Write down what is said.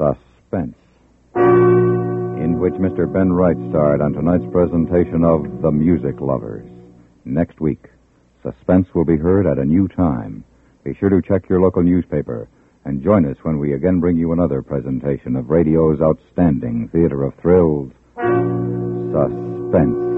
Suspense, in which Mr. Ben Wright starred on tonight's presentation of The Music Lovers. Next week, Suspense will be heard at a new time. Be sure to check your local newspaper and join us when we again bring you another presentation of radio's outstanding theater of thrills, Suspense.